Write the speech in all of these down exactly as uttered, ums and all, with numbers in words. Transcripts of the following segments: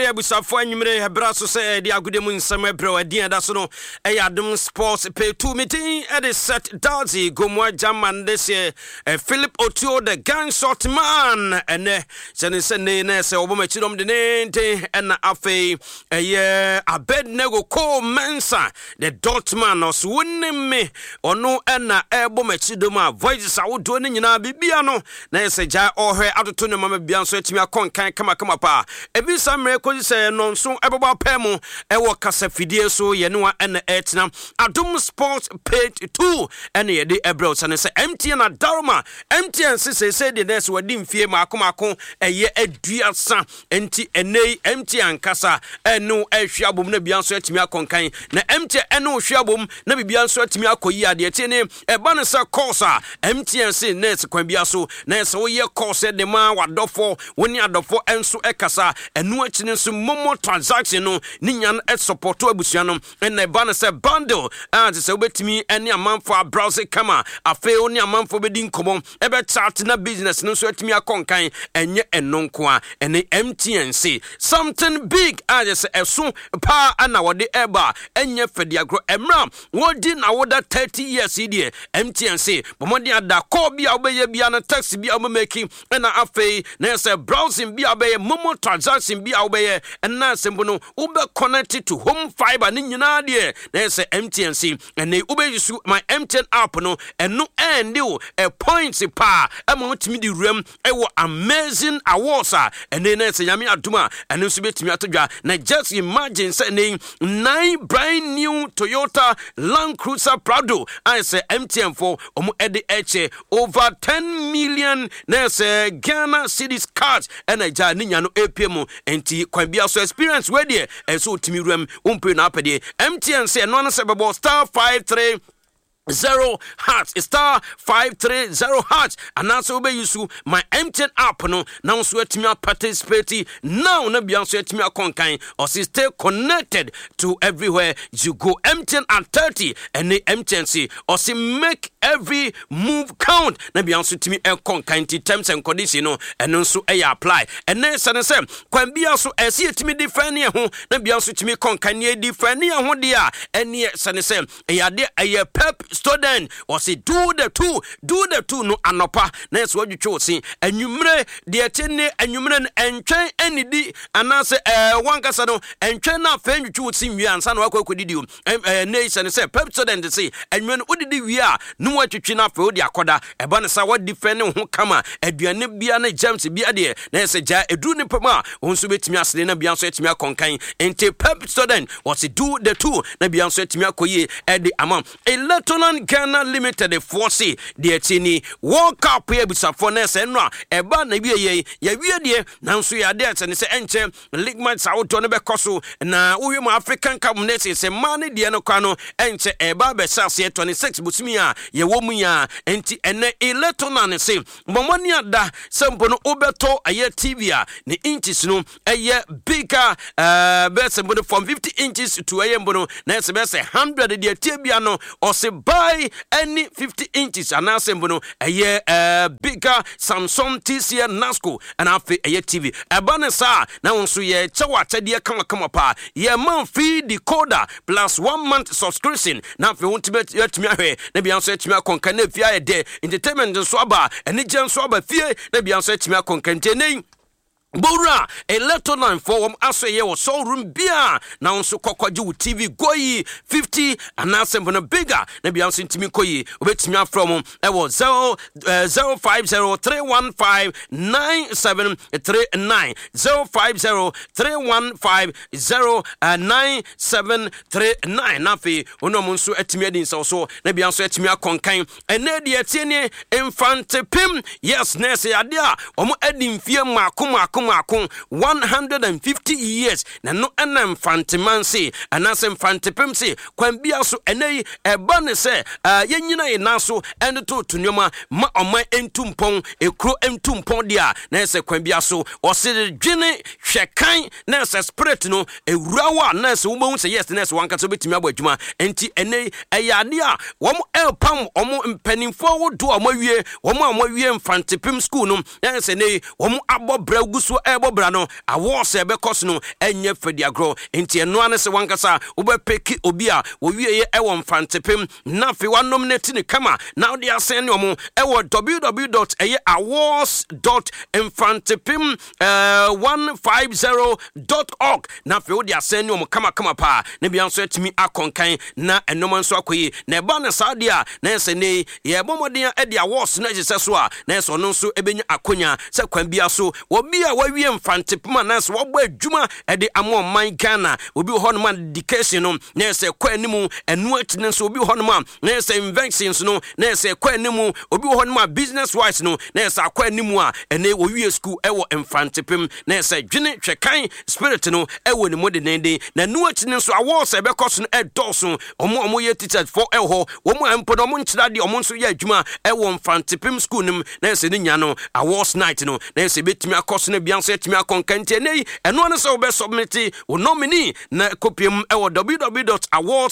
Pia Busafo Nimre Hebraso say the Agudemu Nsame Bro Adina Dasono Ayadum Sports pay two meeting at the set Dazi Gomwa Jaman this year Philip Otio the gang shot man and eh Senese Nese Obamachidom the name and Afe a year a bed nego ko Mensa the Dotman or swinning me or no Anna Ebomachidoma voices I would do in Bibiano Nese Ja or her out of Tunama Bianso Timia Con can come come up. Ebi samre ko say no so ebaba pemu e wo kasa fidie so ye no en etna Adum Sports page two ene ye de ebro sane say M T N na Darma M T N say say the next wadi mfie maako maako eye aduasa enti ene M T N kasa eno ehwiabom na bia so atimi akonkan na M T N eno hwiabom na bibia so atimi akoyi ade tie ne eba ne sa course a M T N say next kwan bia so na say wo ye course de ma wadofo woni adofo enso ekasa enu achine so momo transaction no ninyan e support abusua no na eba ne say bundle and say obetimi ene amanfo a browse kama afe oni amanfo bedi nkomo ebe chat na business no so atimi akonkan enye enonko a ene M T N say something big and say eso pa ana wode eba enye fediagro emra wodi na woda thirty years idie M T N say bomodi ada call bia obeye bia na taxi bia obemaking na afe na say browsing bia obeye momo transaction bia obeye na sembo no ube connected to home fiber ni nyina de na say M T N say ene ube use my M T N app no eno end a points pa am utimi di rem e wo amazing awards a ene na say yame aduma ene so betimi atodwa na just imagine say ne nine brand new Toyota Land Cruiser Prado I say M T N for omo ede eche over ten million na say Ghana cedis cards and a ja ninya no A P M enti kwan bia so experience we de e so utimi rem umpe na apede M T N say no na say bebo star five three zero hearts star five three zero hearts and also be use my M T N app no now so etimi participate now na bia so etimi akonkan or stay connected to everywhere you go. M T N at thirty and the M T N C or see make every move count na bia so etimi akonkan ti terms and conditions no and also e apply and then say say kwan bia so e see etimi defend ho na bia so etimi konkan e defend ho dia and ye say say e ade e pep student was say do the two do the two no anopa na so adwetwe osi anwumre de atene anwumre entwen anidi anase eh wankasa no entwen na fa adwetwe osi wi ansa na wakwa kodidi o nation say pep student say anwumre odidi wi a no atwetwe na fa odi akoda eba ne sa what defend ho kama aduane bia na James bia de na say ja edu ne pema onso betimi asede na bia so etimi akonkan ente pep student was say do the two na bia so etimi akoye e de ama electoral Ghana Limited force de tini World Cup ya bisafo na se no eba na wie ye ya wie de nanso ya de se ne se enche ligman sauto ne bekoso na uwe mu African Cup ne se se mane de no kwa no enche eba be sase twenty-six busumi a ye wo mu ya enti ene electoral ne se momoni ada sempo no obeto aye T V a ne inches no aye bigger uh be sempo from fifty inches to aye mbo no na se be one hundred de tibia no o se buy any fifty inches and asembo a year uh bigger Samsung T C L Nasco and afi a T V a banesa na onso ye chawa chadia kama kama pa ye man free decoder plus one month subscription na fi ultimate yetimi ahwe na bia so yetimi akonkan na fia ye de entertainment so aba eni gen so aba fie na bia so yetimi akonkan tene Bora electoral for um asoye wo so room bia na onso kokwaje wo T V goyi fifty and na sembo no bigger na bia onso ntimi koyi obetimi afrom e wo zero five zero three one five nine seven three nine zero five zero three one five zero nine seven three nine na fi ono monso etimi adin so so na bia onso etimi akonkan ene de etiene infante pim yes nese ade a omo adin fie makoma one hundred fifty years na no enam fantimansi anasem fantipemsi kwambia so enei eba ne se yenyina inaso ene to tunoma ma oman entumpon ekro entumpon dia na se kwambia so osede dwene hwekan na se spirit no ewurawa na se wo se yes na se wanka so betimi abadwuma enti enei eyade a wo elpam omo mpanimfo wo do omawie wo mo amowie mfantipem school no na se nei wo mo abobra guso so ebo bra no awards ebe kos no enye fediagro enti eno ane se wankasa wobepeki obi a wo wieye ewo mfantepem na fe wa nominate ni kama na odi asen ne omo ewo w w w dot awards dot infantepem one fifty dot org na fe odi asen ne omo kama kama pa na bia nso etimi akonkan na enoma nso akoyi na eba na sadia na ese ne ye bomoden e dia awards na jese so a na ese ono nso ebenya akonya se kwan bia so obi a wawie mfantepem na ese wobɔ adwuma e de amo man Ghana obi ho no man dedication no na ese kwa animu enu atine nso obi ho no man na ese inventions no na ese kwa animu obi ho no man business wise no na ese akwa animu a ene wo wie school ewo mfantepem na ese dwene hwekan spirit no ewo ne mode nende na nu atine nso awards ebe koso no edoso omo omo ye teachers for eho omo ampo no mo nkyira de omo nso ye adwuma ewo mfantepem school nim na ese ne nya no awards night no na ese betimi akoso na bianso etimi akonkante nei eno ne so be submit wo nominee na kopiem ewo w w w dot awards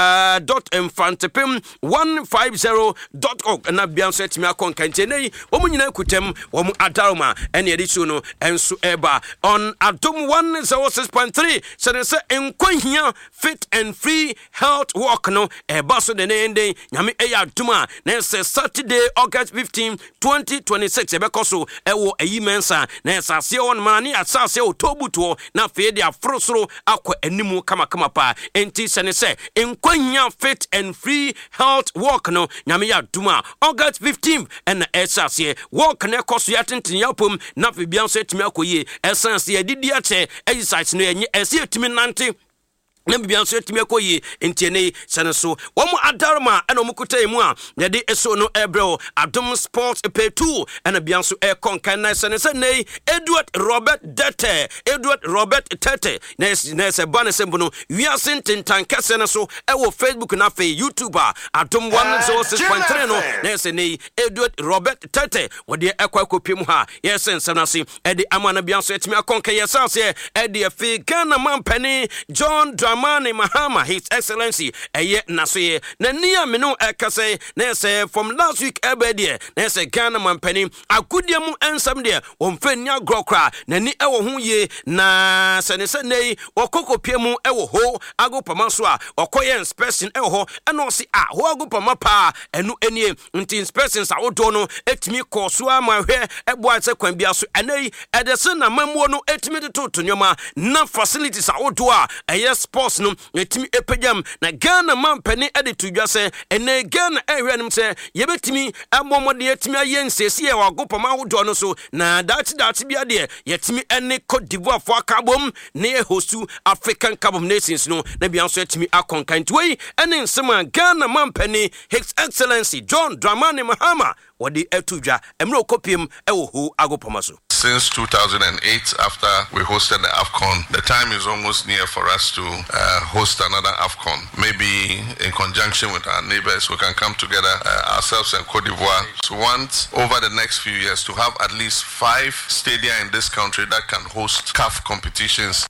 dot infantepem one fifty dot org na bianso etimi akonkante nei omo nyina kutem omo adaroma ene edition no enso eba on Adom one oh six point three so they say enkwahia fit and free health walk no eba so de nende nyame eya aduma na say Saturday August fifteenth twenty twenty-six ebe koso ewo eyi mensa na asase on mani asase otobuto na fe de afrosoro akwa animu kama kama pa enti sene se enkwahia fit and free health walk no nyame ya aduma August fifteenth and asase walk na koso ya tintin yapom na fe bianso etimi akoye essence ya didi ache exercise no enye ese etimi nante na bibia so etimi akoyi entiene sene so womo adarma ena omukutai mu a yede eso no ebro Adom Sports pay two ena bia so e konkan na sene sene Edward Robert Dete Edward Robert Tete na na se bana sembo no wiase ntentan kase na so e wo Facebook na fe YouTube Adom one oh six point three no na sene Edward Robert Tete wode ekwa kopiem ha yesen sene se e de amana bia so etimi akonkan yesase e de fe Ghana mampani John Dramani Mahama, His Excellency, eye nasoye. Na niya minu ekase, na se from last week ebedie, na se Ghana mampeni, akudia mu ensam de, omfe nya grokra, na ni ewo hu ye, na se ne se nei, wakoko pie mu ewo ho, ago pamaswa, wakoye inspection ewo ho, eno si a, ho ago pamapa, enu enye, nti inspection sa odono, etimi kosua mahwe, ebwa se kwambia su, enei, edese na memuo no, etimi de tutu nyoma, na facility sa odoa, eye sport no etimi epejam na Ghana mampani ede tudwase ene Ghana ehwenim se yebetimi amomode yetimi ayensesi e wagopama hodo no so na dati dati bia de yetimi ene Cote d'Ivoire fo akabom ne hostu African Cup of Nations no na bia so yetimi akonkanti wei ene nsema Ghana mampani His Excellency John Dramani Mahama wadi etudwa emro kopiem ewo ho agopama so. Since two thousand eight, after we hosted the AFCON, the time is almost near for us to uh, host another AFCON. Maybe in conjunction with our neighbors, we can come together, uh, ourselves and Cote d'Ivoire, to want over the next few years to have at least five stadia in this country that can host C A F competitions.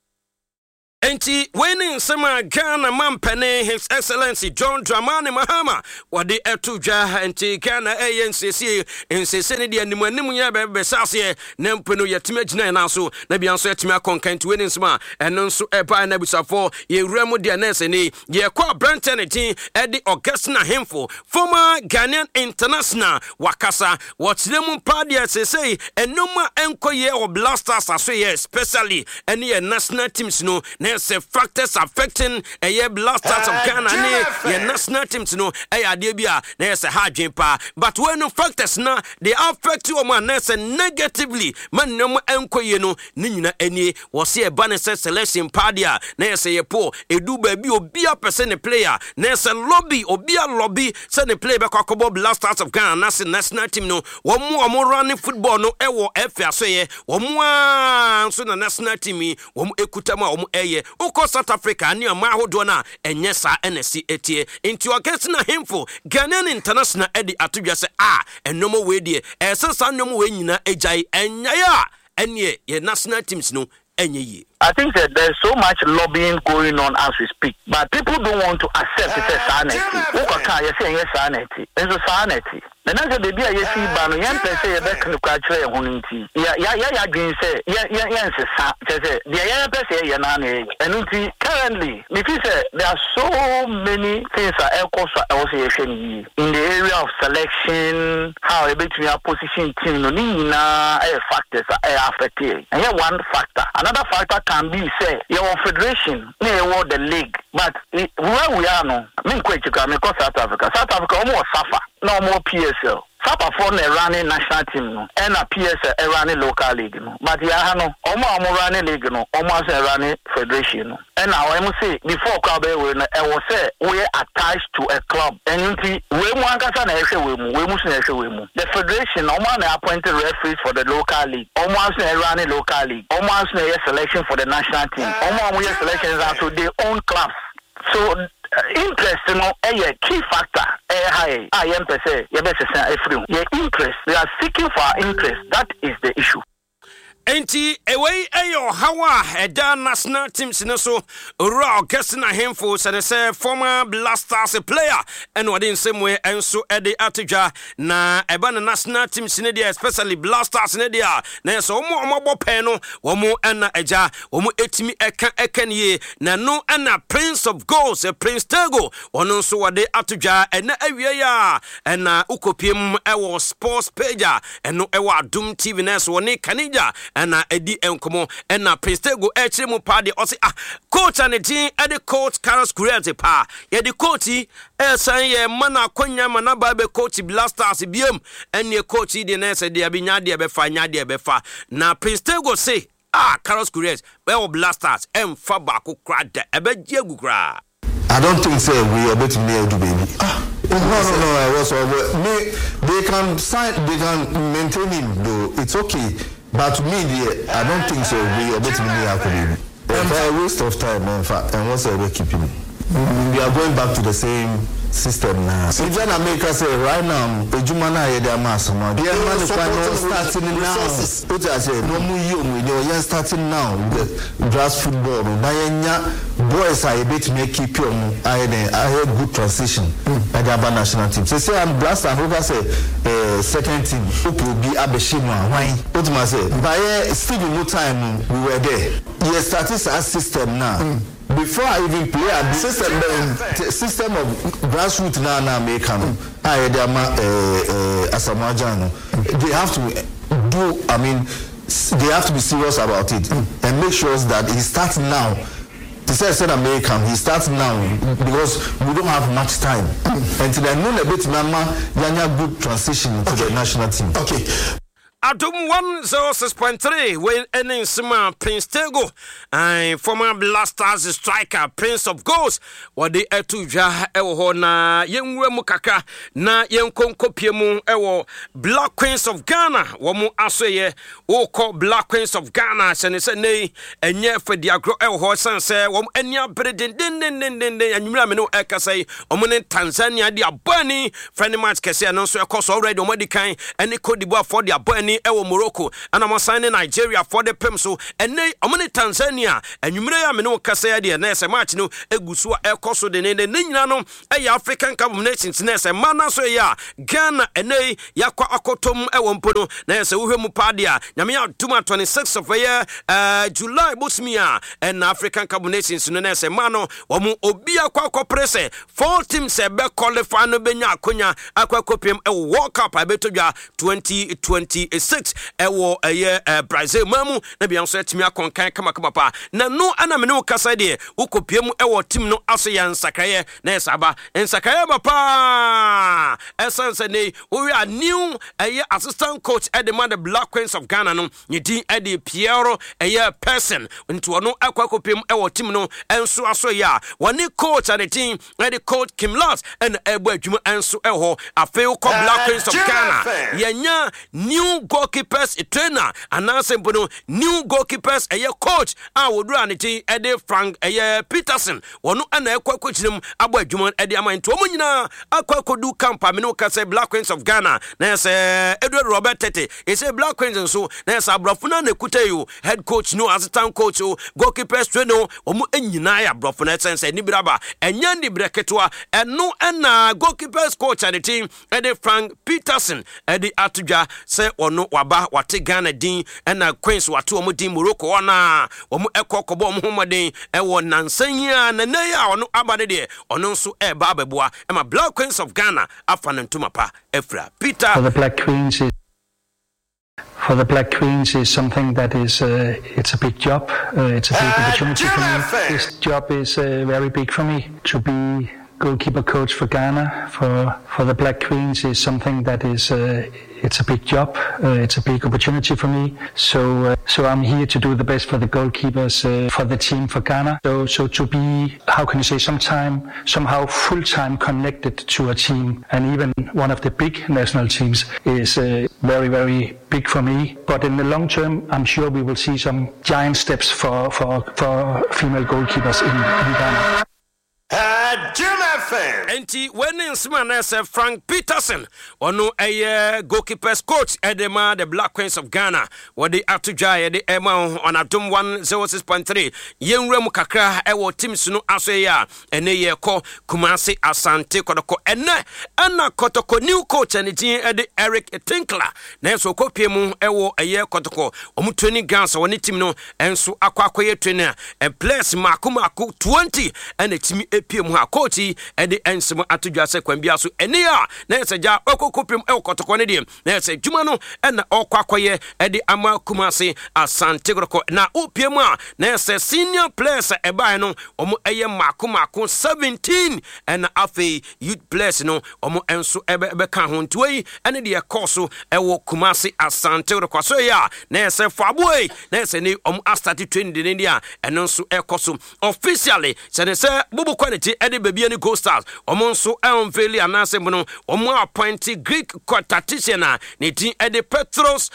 Enti winning sema Ghana mampene His Excellency John Dramani Mahama wade etudwa enti Ghana A N C C nsese ne de animu animu ya be sase na mpeno yetime gina na so na bia so yetime akonkanti winning sema eno nso eba na bisafo ye wuramu de na ese ne ye kwa Brenton eti e de Augustina Hemfo former Ghanaian international wakasa wotiremu padia sese enoma enkoye o Blasters asoye especially any national teams no say factors affecting a year Blasters of Ghana ne your national teams no eh adebia na say hard pa but when no factors na they affect you man na say negatively man no enkoye no ni nyina anie wo say e ba ne say selection padia na say ye po edu ba bi obi a person ne player na say lobby obi a lobby say ne play be kwakobo Blasters of Ghana na say national team no wo mo wo running football no e wo efa so ye wo mo a so na national team wo mo ekuta ma wo mo eye uko South Africa ni ama hodo na enye sa N S C etie into Augustina Hemfo Ghanaian international edi atudwa se ah enomo we die ese sa nomo we nyina ejai enya ya enye ye national teams no enye yi. I think that there's so much lobbying going on as we speak, but people don't want to accept it as sanity. Ukaka, you say yes sanity. It's a sanity. The next baby I see ban young person you back to catch a hunting. Yeah, yeah, yeah, yeah, green say, yeah, yeah, yes, the young person you know, and currently, if you say there are so many things are association in the area of selection, how a bit me a position team, no nina factors are affected. And here one factor. Another factor can be say your federation may award the league, but it, where we are now, I mean, quite because South Africa, South Africa almost suffer. No more P S L. Sapa for the running national team no, and a P S L running local league no. But ya no, almost running league no, almost running federation no. And now I must say before Kabe we I was say we are attached to a club. And you see, we want to say we we must say we must. The federation almost appointed referees for the local league, almost running local league, almost a selection for the national team, almost we selections to their own clubs. So uh, interest, you know, a key factor. High, I am per se. You better say your interest. They are seeking for interest. That is the issue. Enti away ayo hawa eda national teams no so raw guest na hemfo se say former Blasters player and what in same way enso ede atja na eba na national teams ne dia especially Blasters ne dia na so omo omo bope no omo na eja omo etimi eka eka ne na no na Prince of Goals e Prince Tego ono so wade atja ena awie ya na ukopiem ewo sports page eno ewo Adum T V na so ne kanija na edi enkomo na Prince Tego e chire mu pa de o se ah coach and team e de coach Carlos Kurete pa ye de coach e san ye mana kwanya mana ba be coach Blasters biem ene coach de na se de abinya de be fa nya de be fa na Prince Tego se ah Carlos Kurete we o Blasters em fa ba ko kra de e be je gukra. I don't think say we are better near do baby. Ah, no, no, no. I was over. Me, they can sign, they can maintain him though. It's okay. But to me, the, I don't think so. We are better near baby. It's a waste of time, in fact. And what's we keeping? We are going back to the same system now. So then America say right now, the Jumana here they are mass man. They are starting now. What I say, no more young. They are starting now. The grass football. Now, boys are a bit make keep you. I had good transition. At the Aba national team. So say I'm blast and over say second team. Who will be Abeshima? Why? What I say? By still no time we were there. He started a system now. Before I even play a system, the system of grassroots now now make them. I Asamajano. They have to do. I mean, they have to be serious about it and make sure that he starts now. He said, "Said American." He starts now because we don't have much time. Until I know a bit, Mama, Yanya good transition to the national team. Okay. Adum one zero six point three when ending Sima Prince Tego and former Blasters striker Prince of Goals what the etuja ewo na yenwe mukaka na yenkonko piemu ewo Black Queens of Ghana womu asoye woko Black Queens of Ghana sene se nei enye fedi agro ewo sanse wom enia bredin din din din din din anwura me no ekasai omune Tanzania dia bani friendly match kese no so ekoso already omodi kan ene Cote d'Ivoire for dia bani ewo Morocco and I'm signing Nigeria for the P E M so and they omune Tanzania anwumre ya me no kasa ya de na ese match no egusu ekoso de ne ne nyina no e African Cup of Nations na ese mana so ya Ghana ene yakwa akotom ewo mpono na ese wohwemu padia nyame ya tuma twenty-sixth of year uh, July busmia and African Cup of Nations no na ese mano omu obi akwa akopre four teams e be qualify no benya akonya akwa kopiem e World Cup abetodwa twenty twenty-six ewo eye Brazil mamu na bia nso atimi akonkan kama kama pa na no ana me no kasa de ukopiem ewo team no aso ya nsakaye na esaba nsakaye ba pa essence ne we are new eye assistant coach at the man the Black Queens of Ghana no yedi ede Piero eye person nto no akwa kopiem ewo team no enso aso ya woni coach at the team and the coach Kim Lars and ebo adwuma enso eho afei ko Black Queens of Ghana yenya new goalkeepers trainer ananse mpono new goalkeepers eye coach a wodura ne ti ede Frank eye Peterson wono ana ekwa kwachinem abo adwuma ede amanto omo nyina akwa kodu camp amene ka say Black Queens of Ghana na say Edward Robert Tete e say Black Queens nso na say abrofuna na kutayo head coach no assistant coach o goalkeepers trainer omo enyina ya abrofuna sense ni braba enya ni breketwa eno na goalkeepers coach and the team ede Frank Peterson ede atudwa say ono waba wate Ghana din na Queens wate omo din Morocco ona omo ekokobo omo homaden e wo nansanya na na ya ono abade de ono nso e ba abeboa e ma Black Queens of Ghana afanantuma pa efra Peter. For the Black Queens is For the Black Queens is something that is, uh, it's a big job. Uh, it's a big uh, opportunity for me. This job is uh, very big for me. To be goalkeeper coach for Ghana, for for the Black Queens is something that is, uh, it's a big job. Uh, it's a big opportunity for me. So uh, so I'm here to do the best for the goalkeepers, uh, for the team, for Ghana. So so to be, how can you say, sometime, somehow full-time connected to a team, and even one of the big national teams is uh, very, very big for me. But in the long term, I'm sure we will see some giant steps for, for, for female goalkeepers in, in Ghana. Uh, Enti when Smana say Frank Peterson ono a goalkeepers coach edema the Black Queens of Ghana what the atujaya the Emma on Atom one oh six point three yenwem kakra ewo teams no aso ya ene ye ko Kumasi Asante Kotoko ene ana Kotoko new coach and the Eric Tinkler na so kopie mu ewo eye Kotoko omu training grounds woni team no enso akwakoye trainer and players makumaku twenty and the team epiem ha coach e de ensem atodwa se kwambia so ene a na eseja okokopem e okotoko ne de na ese dwuma no e na okwakoye e de ama Kumasi Asante Kotoko na opiem a na ese senior players e bai no omo eye makumako seventeen and afi youth players no omo enso ebe ebe kan ho ntoi ene de course e wo Kumasi Asante Kotoko so ya na ese faboi na ese ni omo start training de ne dia eno nso e course officially se ne se bubu quality e de baby ani Go Stars omo nso enveli anase mo no omo appoint Greek tactician na ne tin e de Petros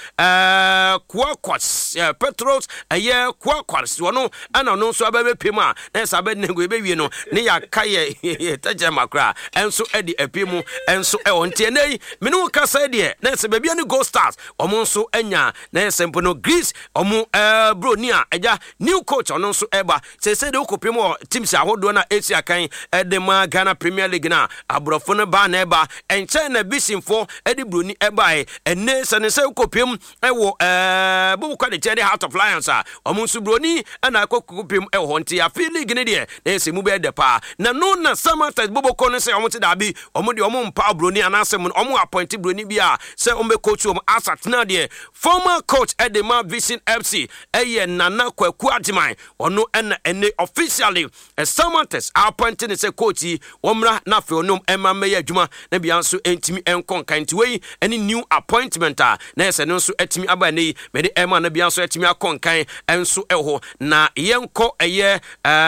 eh Kwakwas Petros eye Kwakwas wono ana no nso ababe pema na sabe ne go ebewie no ne ya kaye taje makra enso e de epemu enso e ontie nei me no kasa de na se baby ani Go Stars omo nso anya na sempo no Greece omo eh bronia eja new coach ono nso eba se se de okopemu teams ahodo na Asia kan edema Ghana Premier League na abrofo no ba na eba enche na bisinfo edi broni eba e ene se ne se kopiem ewo eh bubu kwa de chede Heart of Lions a omunsu broni na akokopiem e ho ntia fi league ne de na se mu be de pa na no na samata bubu ko no se omuti da bi omu de omu mpa broni anase mu omu appoint broni bia se ombe coach omu asat na de former coach edema Vision F C eye Nana Kwaku Ajiman ono ena ene officially a Samates appointing se coach womra na fe onum ema meya adwuma na bia nso entimi enkon kanti wei any new appointment a na ese no nso etimi aba nei me de ema na bia nso etimi akon kan enso eho na yenko eye eh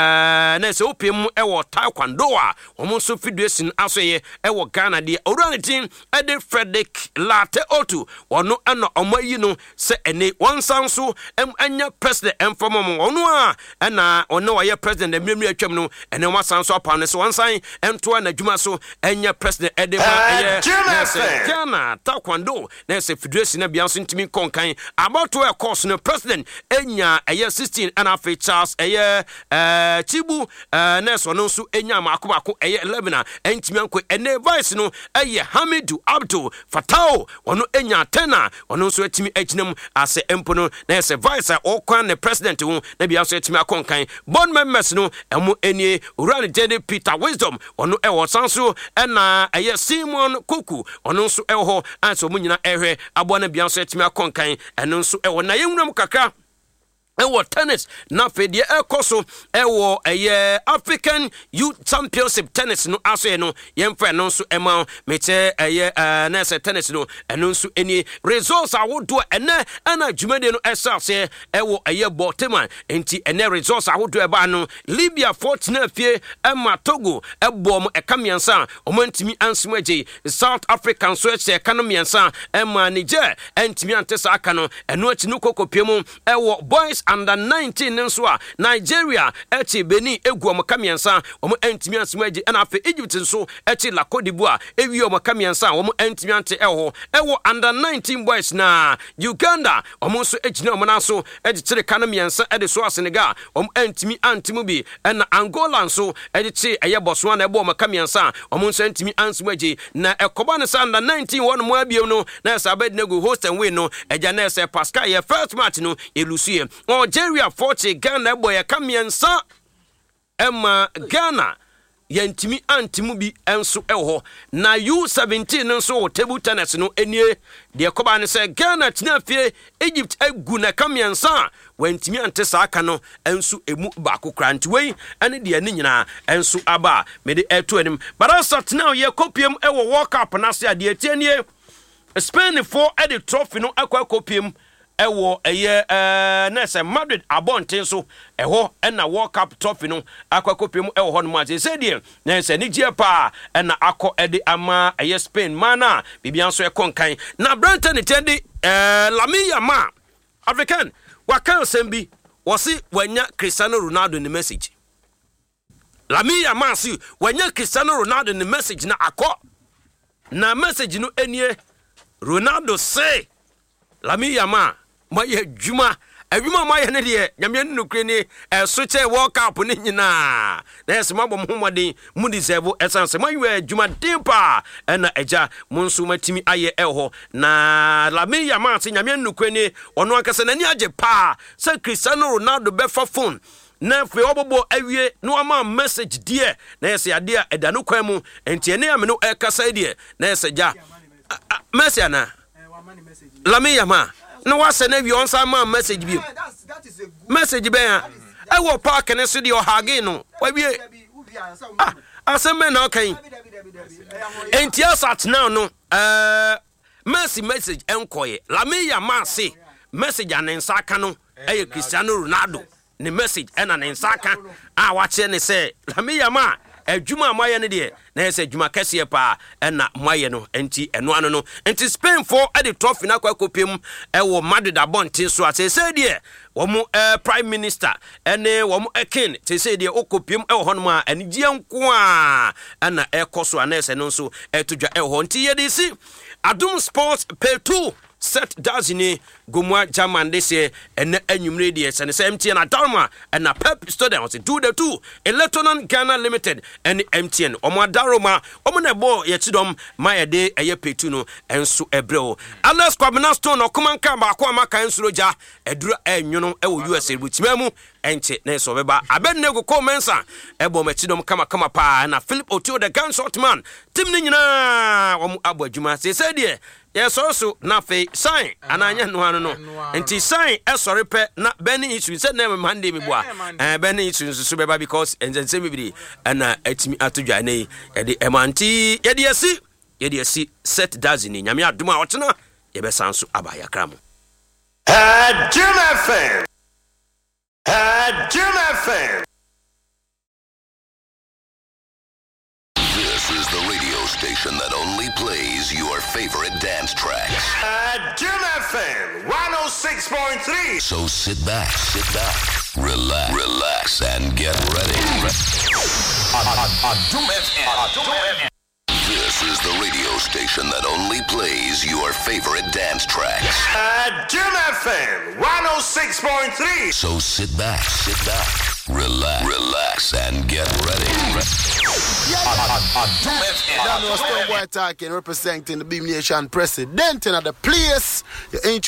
na ese opiem ewo taekwondo a omo nso federation aso ye ewo Ghana de oranitin ede Frederick Late Otu wono ana omayi no se ene wansanso em anya president emfom ono a na ono wa ye president emremre atwam no ene wasanso apa ne so wansan ento na dwuma so enya president edema eye Ghana taekwondo na se federation na bia so ntimi konkan about to a course no president enya eye sixteen and afi Charles eye eh Chibu na so no so enya makobako eye eleven a entimi anko ene vice no eye Hamidu Abdul Fatao ono enya ten a ono so etimi aginam ase empo no na se vice o kwan ne president hu na bia so etimi akonkan board members no emu enie Urani Jede Peter Wisdom ono ewo sanso na eye Simon Kuku ono nso ewo anso mu nyina ehwe abo na bia nso etimi akonkan eno nso ewo na yenwuram kakra ɛwɔ tennis na afei deɛ ɛkɔ so ɛwɔ ɛyɛ African Youth Championship tennis no aso no yɛmfa no nso ɛma mete ɛyɛ nɛsɛ tennis no ɛno nso ɛnie results ahodoɔ ɛnɛ ɛna dwumadi no ɛsɛ ase ɛwɔ ɛyɛ Baltimore enti ɛnɛ results ahodoɔ ɛba no Libya fourteen afie ɛma Togo ɛbɔ mo ɛka mmiɛnsa ɔmo ntimi ansem agye South Africa nso ɛhyɛ ɛka no mmiɛnsa ɛma Niger ɛntimi ante saa aka no ɛno akyi no kokopie mu ɛwɔ boys under nineteen nso a Nigeria ɛti Benin egu ɔmo kamiensa ɔmo ɛntimi ansem agye ɛna afɛ Egypt nso ɛti La Côte d'Ivoire ewi ɔmo kamiensa ɔmo ɛntimi ante ɛwɔ ɛwɔ under nineteen boys na Uganda ɔmo nso ɛgyina ɔmo naso ɛgyekyere ka no mmiɛnsa ɛde so a Senegal ɔmo ɛntimi antimi bi ɛna Angola nso ɛgyekyere ɛyɛ Botswana ɛbɔ ɔmo kamiensa ɔmo nso ɛntimi ansem agye na ɛkɔba ne sa under nineteen wɔn mo abiem no na ɛsɛ Abednego host and win no ɛgya na ɛsɛ Pascal yɛ first match no elusie Nigeria forty Ghana boy kamiensa Emma Ghana yantimi antimu bi enso ɛwɔ na U seventeen nso table tennis no enie de koba ne sɛ Ghana tina fie Egypt egu na kamiensa wantimi ante saa aka no enso emu ba kokra ntiwei ene de ani nyina enso aba me de eto anim barasa tina ye kopiem ɛwɔ World Cup na se ade etienie Spain for ede trophy no akwa kopiem ɛwɔ ɛyɛ ɛɛ nɛsɛ Madrid abɔnten so ɛhɔ ɛna World Cup trophy no akɔkɔpem ɛwɔ hɔ no mu ase sɛdeɛ nɛsɛ nigyɛ paa ɛna akɔ ɛde ama ɛyɛ Spain mana bibia nso ɛkɔ nkan na Branta ne tɛde ɛɛ Lamine Yamal African waka nsɛm bi wɔsi wanya Cristiano Ronaldo ne message Lamine Yamal si wanya Cristiano Ronaldo ne message na akɔ na message no enie Ronaldo say Lamine Yamal Maya Juma, a Juma Maya Nedia, Yamian Nukrini, a switch a walk up on Nina. There's Mabom Humadi, Mundizevo, Essence, my Juma Dimpa, and Eja, Monsuma Timi Aye Elho, na Lamine Yamal, Yamian Nukrini, or Noacasanania Pa, said Cristiano Ronaldo Befa phone. Na fe obobo awie no ama message dear, na yesi adia edanu kwemu, enti ene ameno e kasa die, na yesi ja. Message na. Lamine Yamal. No was an every on some message view. Message bear. I will park and I see your hagino. Why be ah, as a man, okay. Ain't yes at now, no. Uh, mercy message enquiry. Lamine Yamal say message and Ensakano, a Cristiano Ronaldo. The message and an Ensaka. I watch and say Lamine Yamal. E juma maya ne de na ese juma kese pa na maya no enti eno ano no enti Spain for e de trophy na kwa kopiem e wo Madrid abontin so ase se de wo mo prime minister ene wo mo king te se de okopiem e wo hono a ene gie nko a na e koso ana ese no so e todwa e ho enti ye de si Adum Sports pay two set dazini gomwa German this year and anumre de and M T N Adarma and a Pep Stadium do the two Electronon Ghana Limited and M T N Omo Adaroma omo na bo yetidom my day eye petuno enso ebreo Alex Kwabena Stone okomanka ba kwa maka ensuroja edura enwono e wo U S A butimemu enche na so beba Abednego Comensa ebo metidom kama kama pa na Philip Otio the gunshot man tim ni nyina omo abo adwuma se se de yes also na fe sign ananya no ano no enti sign e sorry pe na Benny issue said na Monday me boa eh Benny issue so beba because enzense bibiri na atimi atodwa na e de emanti ye de asi ye de asi set dazini nyame adom a wotena ye be sanso abaya kramo at Jim F M at Jim F M. This is the radio station that only plays your favorite dance tracks. At Jim F M one oh six point three. So sit back, sit back, relax, relax, and get ready. This is the radio station that only plays your favorite dance tracks. At Jim F M one oh six point three. So sit back, sit back, relax, relax, and get ready. Daniel Stonebwoy talking, representing the Beam Nation president in the place. You ain't